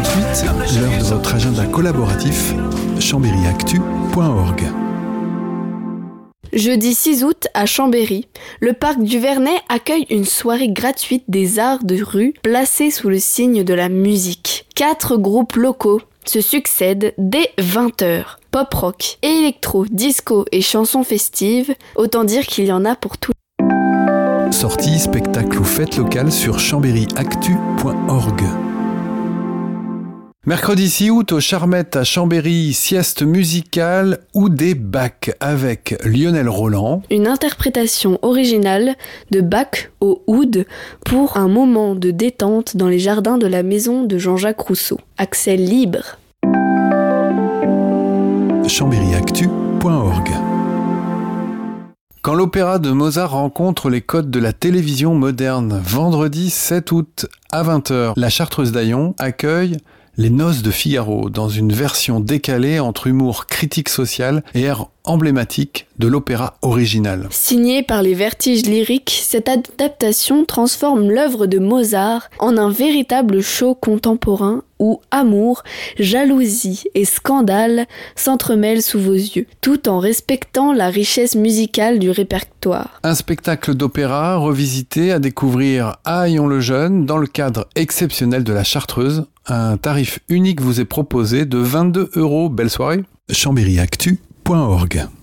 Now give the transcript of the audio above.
tout de suite, l'heure de votre agenda collaboratif, chambéryactu.org. Jeudi 6 août à Chambéry, le parc du Vernet accueille une soirée gratuite des arts de rue placée sous le signe de la musique. 4 groupes locaux se succèdent dès 20h. Pop rock, électro, disco et chansons festives, autant dire qu'il y en a pour tout. Sorties, spectacles ou fêtes locales sur chambéryactu.org. Mercredi 6 août au Charmette à Chambéry, sieste musicale ou des Bach avec Lionel Roland. Une interprétation originale de Bach au oud pour un moment de détente dans les jardins de la maison de Jean-Jacques Rousseau. Accès libre. chambéryactu.org. Quand l'opéra de Mozart rencontre les codes de la télévision moderne, vendredi 7 août à 20h, la Chartreuse d'Aillon accueille Les Noces de Figaro dans une version décalée entre humour critique social et air emblématique de l'opéra original. Signée par les Vertiges lyriques, cette adaptation transforme l'œuvre de Mozart en un véritable show contemporain où amour, jalousie et scandale s'entremêlent sous vos yeux, tout en respectant la richesse musicale du répertoire. Un spectacle d'opéra revisité à découvrir à Aillon-le-Jeune dans le cadre exceptionnel de la Chartreuse. Un tarif unique vous est proposé de 22 €. Belle soirée. chambéryactu.org